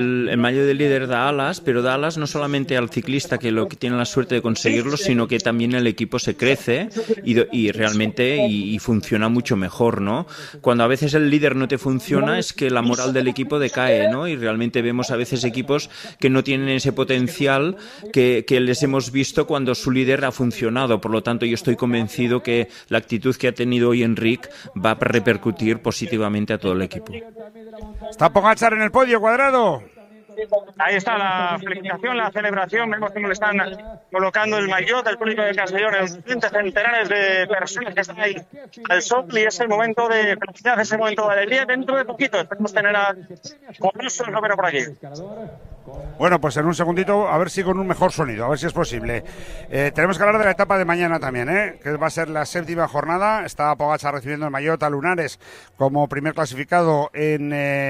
El maillot de líder da alas, pero da alas no solamente al ciclista que tiene la suerte de conseguirlo, sino que también el equipo se crece y realmente funciona mucho mejor, ¿no? Cuando a veces el líder no te funciona es que la moral del equipo decae, ¿no? Y realmente vemos a veces equipos que no tienen ese potencial que les hemos visto cuando su líder ha funcionado. Por lo tanto, yo estoy convencido que la actitud que ha tenido hoy Enric va a repercutir positivamente a todo el equipo. Está Pogačar en el podio, Cuadrado. Ahí está la felicitación, la celebración. Vemos cómo le están colocando el maillot del público de Castellón. Centenares de personas que están ahí al sol, y es el momento de felicidad, es el momento de alegría. Dentro de poquito esperemos tener a Congreso Romero por aquí. Bueno, pues en un segundito, a ver si con un mejor sonido, a ver si es posible. Tenemos que hablar de la etapa de mañana también, que va a ser la 7ª jornada. Está Pogačar recibiendo el maillot a Lunares como primer clasificado en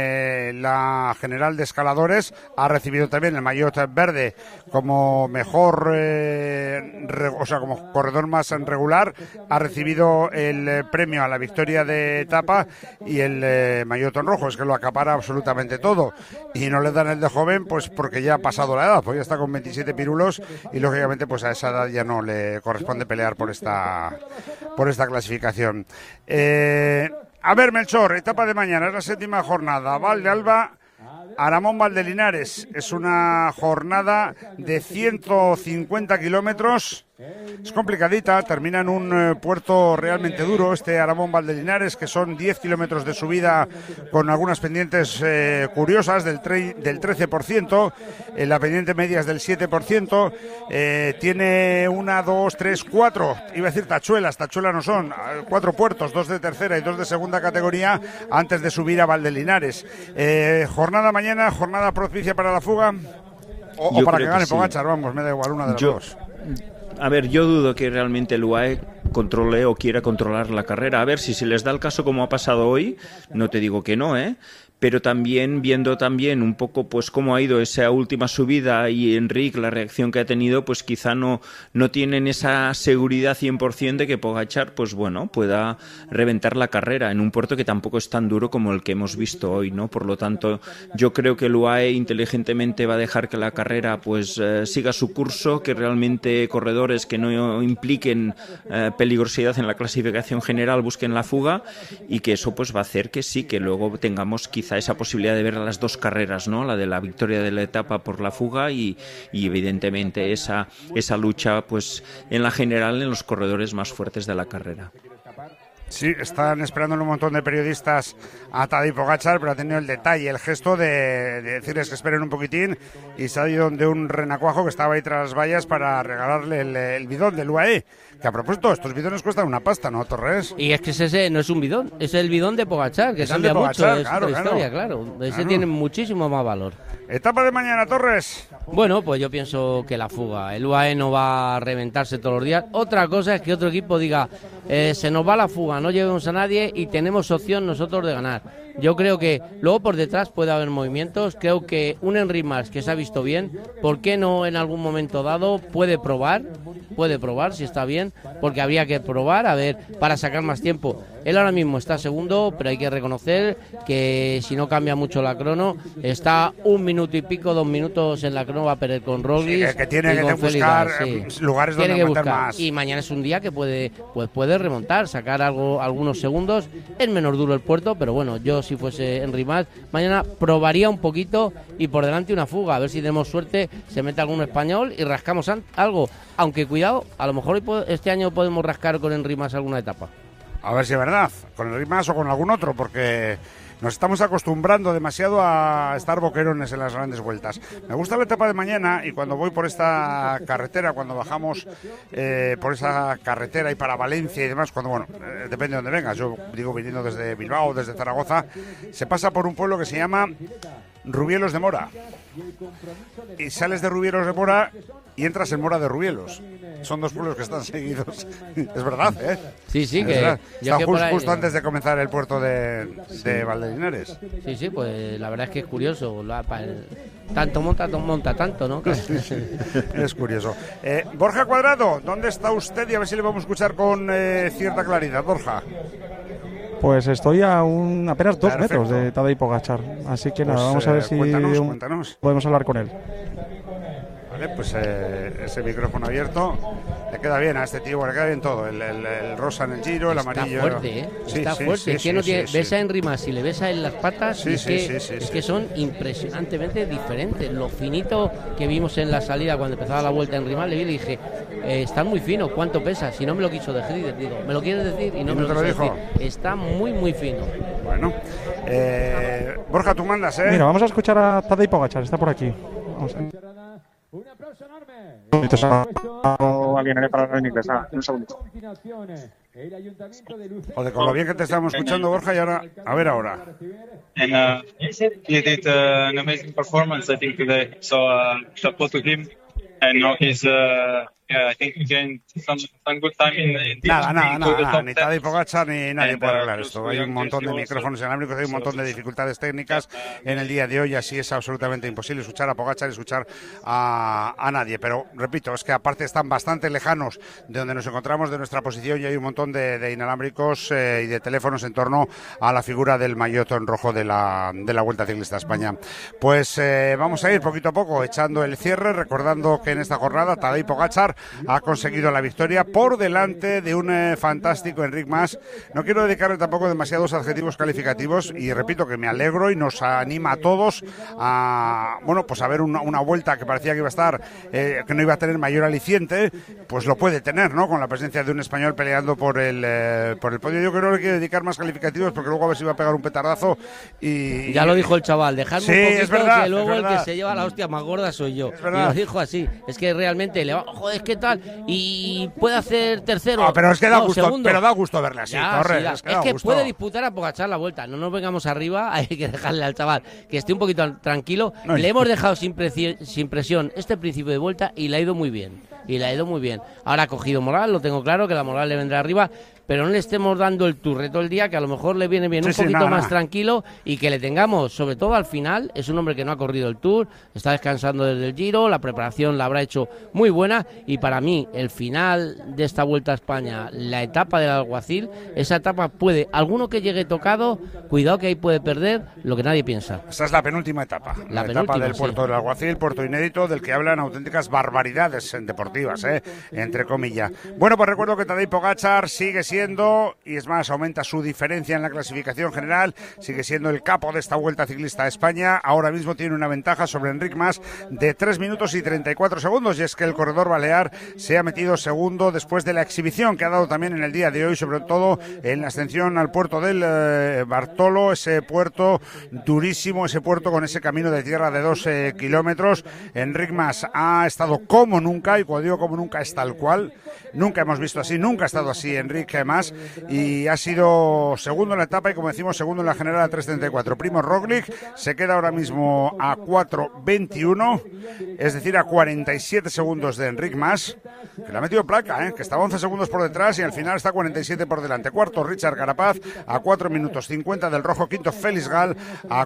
la general de escaladores. Ha recibido también el maillot verde como mejor, como corredor más regular. Ha recibido el premio a la victoria de etapa y el maillot en rojo, es que lo acapara absolutamente todo. Y no le dan el de joven, pues porque ya ha pasado la edad, pues ya está con 27 pirulos y lógicamente pues a esa edad ya no le corresponde pelear por esta clasificación. A ver, Melchor, etapa de mañana, es la 7ª jornada, Valdealba, Aramón Valdelinares. Es una jornada de 150 kilómetros. Es complicadita, termina en un puerto realmente duro, este Aramón Valdelinares, que son 10 kilómetros de subida con algunas pendientes curiosas del 13%, la pendiente media es del 7%, tiene 1, 2, 3, 4, iba a decir tachuelas no son, 4 puertos, 2 de tercera y 2 de segunda categoría antes de subir a Valdelinares. Jornada mañana, jornada propicia para la fuga, o para que gane Pogačar, vamos, me da igual, una de las dos. A ver, yo dudo que realmente el UAE controle o quiera controlar la carrera. A ver, si se les da el caso como ha pasado hoy, no te digo que no, pero también viendo también un poco pues cómo ha ido esa última subida y Enric, la reacción que ha tenido, pues quizá no tienen esa seguridad 100% de que Pogačar pues bueno, pueda reventar la carrera en un puerto que tampoco es tan duro como el que hemos visto hoy, ¿no? Por lo tanto, yo creo que el UAE inteligentemente va a dejar que la carrera pues siga su curso, que realmente corredores que no impliquen peligrosidad en la clasificación general busquen la fuga, y que eso pues va a hacer que sí, que luego tengamos quizá esa posibilidad de ver las dos carreras, ¿no? La de la victoria de la etapa por la fuga y evidentemente esa lucha pues en la general en los corredores más fuertes de la carrera. Sí, están esperando un montón de periodistas a Tadej Pogačar, pero ha tenido el detalle, el gesto de decirles que esperen un poquitín, y se ha ido de un renacuajo que estaba ahí tras las vallas para regalarle el bidón del UAE. Que a propósito, estos bidones cuestan una pasta, ¿no, Torres? Y es que ese no es un bidón, es el bidón de Pogačar, que cambia mucho, es otra historia, claro. Ese tiene muchísimo más valor. Etapa de mañana, Torres. Bueno, pues yo pienso que la fuga. El UAE no va a reventarse todos los días. Otra cosa es que otro equipo diga, se nos va la fuga, no llevemos a nadie y tenemos opción nosotros de ganar. Yo creo que luego por detrás puede haber movimientos. Creo que un Enric Mas que se ha visto bien, ¿por qué no en algún momento dado puede probar si está bien? Porque habría que probar, a ver, para sacar más tiempo. Él ahora mismo está segundo, pero hay que reconocer que si no cambia mucho la crono, está 1 minuto y pico, 2 minutos en la crono, va a perder con Roglic. Sí, que tiene que buscar lugares donde aumentar más. Y mañana es un día que puede remontar, sacar algunos segundos. Es menos duro el puerto, pero bueno, yo si fuese Enric Mas, mañana probaría un poquito y por delante una fuga, a ver si tenemos suerte, se mete algún español y rascamos algo. Aunque cuidado, a lo mejor este año podemos rascar con Enric Mas alguna etapa. A ver si es verdad, con Enric Mas o con algún otro, porque nos estamos acostumbrando demasiado a estar boquerones en las grandes vueltas. Me gusta la etapa de mañana, y cuando voy por esta carretera, cuando bajamos por esa carretera y para Valencia y demás, depende de dónde vengas, yo digo viniendo desde Bilbao, desde Zaragoza, se pasa por un pueblo que se llama Rubielos de Mora. Y sales de Rubielos de Mora y entras en Mora de Rubielos. Son dos pueblos que están seguidos. Es verdad, ¿eh? Sí, es que verdad. Está ahí, justo antes de comenzar el puerto de Valdelinares. Sí, pues la verdad es que es curioso. Tanto monta tanto, ¿no? Es curioso. Borja Cuadrado, ¿dónde está usted? Y a ver si le vamos a escuchar con cierta claridad. Borja. Pues estoy a apenas 2 metros de Tadej Pogačar, así que nada, vamos a ver si cuéntanos. podemos hablar con él. Vale, pues ese micrófono abierto le queda bien a este tío, le queda bien todo, el rosa en el Giro, el amarillo. Está fuerte, está fuerte. Ves a Henry Mas y le ves a él las patas, es que son impresionantemente diferentes. Lo finito que vimos en la salida cuando empezaba la vuelta Henry Mas, le vi y le dije, está muy fino, ¿cuánto pesa? Si no me lo quiso decir, digo, ¿me lo quieres decir? Y no me lo dijo. Está muy, muy fino. Bueno, Borja, tú mandas, Mira, vamos a escuchar a Tadej Pogačar, está por aquí. Vamos a ver. Un aplauso enorme. Alguien para en inglés, un segundo. Joder, con lo bien que te estábamos escuchando, Borja, y ahora, a ver ahora. And he did an amazing performance, I think, today. So, chapeau to him. And now he's, I think he gained some good time in Nada, ni Tadej Pogačar ni nadie puede arreglar esto. Hay un montón de micrófonos inalámbricos, hay un montón de dificultades técnicas en el día de hoy, así es absolutamente imposible escuchar a Pogačar y escuchar a nadie. Pero, repito, es que aparte están bastante lejanos de donde nos encontramos, de nuestra posición, y hay un montón de inalámbricos y de teléfonos en torno a la figura del maillot en rojo de la Vuelta Ciclista a España. Pues vamos a ir poquito a poco echando el cierre, recordando que en esta jornada Tadej Pogačar ha conseguido la victoria por delante de un fantástico Enric Mas. No quiero dedicarle tampoco demasiados adjetivos calificativos, y repito que me alegro y nos anima a todos a ver una vuelta que parecía que iba a estar, que no iba a tener mayor aliciente, pues lo puede tener, ¿no? Con la presencia de un español peleando por el podio. Yo creo que no le quiero dedicar más calificativos porque luego a ver si va a pegar un petardazo y... Ya lo dijo el chaval, dejadme un poquito, es verdad, que luego el que se lleva la hostia más gorda soy yo. Y lo dijo así, es que realmente le va, joder, ¿qué tal? Y puede hacer tercero. Pero es que da gusto, segundo. Pero da gusto verle así, Torres. Es que puede disputar a Pogačar la vuelta. No nos vengamos arriba, hay que dejarle al chaval que esté un poquito tranquilo. Le hemos dejado sin presión este principio de vuelta y le ha ido muy bien. Ahora ha cogido moral, lo tengo claro, que la moral le vendrá arriba, pero no le estemos dando el turre todo el día, que a lo mejor le viene bien un poquito más tranquilo, y que le tengamos, sobre todo al final. Es un hombre que no ha corrido el Tour, está descansando desde el Giro, la preparación la habrá hecho muy buena, y para mí el final de esta Vuelta a España, la etapa del Alguacil, esa etapa puede, alguno que llegue tocado, cuidado que ahí puede perder lo que nadie piensa. Esa es la penúltima etapa, la etapa del puerto del Alguacil, puerto inédito, del que hablan auténticas barbaridades deportivas, entre comillas. Bueno, pues recuerdo que Tadej Pogačar sigue siendo, y es más, aumenta su diferencia en la clasificación general, sigue siendo el capo de esta Vuelta Ciclista a España. Ahora mismo tiene una ventaja sobre Enric Mas de 3 minutos y 34 segundos, y es que el corredor balear se ha metido segundo después de la exhibición que ha dado también en el día de hoy, sobre todo en la ascensión al puerto del Bartolo, ese puerto durísimo, ese puerto con ese camino de tierra de 2 kilómetros. Enric Mas ha estado como nunca, y cuando digo como nunca es tal cual. Nunca hemos visto así, nunca ha estado así Enric Mas, y ha sido segundo en la etapa y, como decimos, segundo en la general a 3.34. Primož Roglič se queda ahora mismo a 4.21, es decir, a 47 segundos de Enric Mas, que le ha metido placa, que estaba 11 segundos por detrás y al final está 47 por delante. Cuarto, Richard Carapaz a 4 minutos 50 del rojo. Quinto, Félix Gal a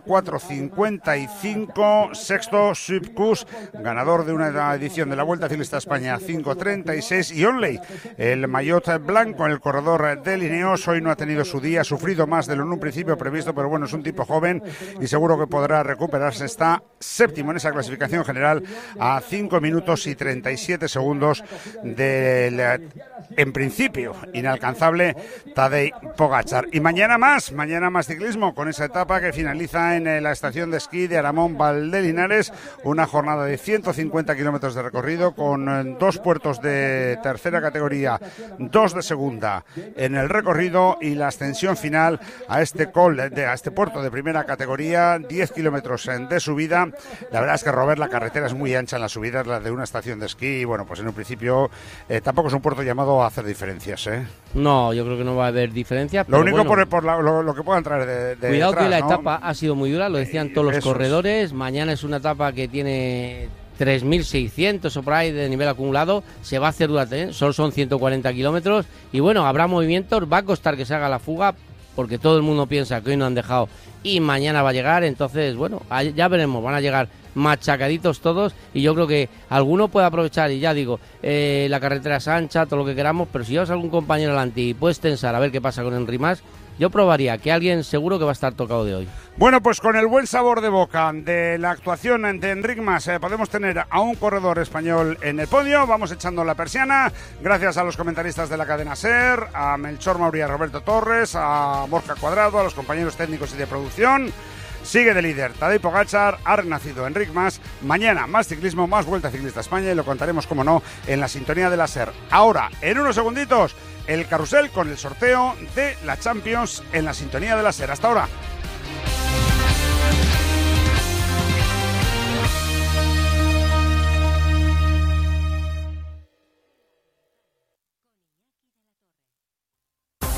4.55. Sexto, Sepp Kuss, ganador de una edición de la Vuelta Ciclista a España, 5.36. Y Onley, el maillot blanco, el corredor de Ineos, hoy no ha tenido su día, ha sufrido más de lo en un principio previsto, pero bueno, es un tipo joven y seguro que podrá recuperarse. Está séptimo en esa clasificación general a 5 minutos y 37 segundos del, en principio, inalcanzable Tadej Pogačar. Y mañana más ciclismo, con esa etapa que finaliza en la estación de esquí de Aramón Valdelinares, una jornada de 150 kilómetros de recorrido, con 2 puertos de tercera categoría, 2 de segunda en el recorrido, y la ascensión final a este puerto de primera categoría, 10 kilómetros de subida. La verdad es que, Robert, la carretera es muy ancha en las subidas, la de una estación de esquí, y bueno, pues en un principio tampoco es un puerto llamado a hacer diferencias, No, yo creo que no va a haber diferencias. Lo único, bueno, por lo que puedan traer de cuidado detrás, que la ¿no? etapa ha sido muy dura, lo decían todos los corredores. Mañana es una etapa que tiene 3.600 o por ahí de nivel acumulado, se va a hacer dura, solo son 140 kilómetros, y bueno, habrá movimientos, va a costar que se haga la fuga, porque todo el mundo piensa que hoy no han dejado y mañana va a llegar. Entonces, bueno, ya veremos, van a llegar machacaditos todos, y yo creo que alguno puede aprovechar, y ya digo, la carretera es ancha, todo lo que queramos, pero si llevas a algún compañero adelante y puedes tensar a ver qué pasa con Enric Mas, yo probaría, que alguien seguro que va a estar tocado de hoy. Bueno, pues con el buen sabor de boca de la actuación de Enric Mas podemos tener a un corredor español en el podio. Vamos echando la persiana, gracias a los comentaristas de la cadena SER, a Melchor Mauri, a Roberto Torres, a Borja Cuadrado, a los compañeros técnicos y de producción. Sigue de líder Tadej Pogačar, ha renacido Enric Mas. Mañana más ciclismo, más Vuelta Ciclista a España y lo contaremos, como no, en la sintonía de la SER. Ahora, en unos segunditos, el carrusel con el sorteo de la Champions en la sintonía de la SER. Hasta ahora.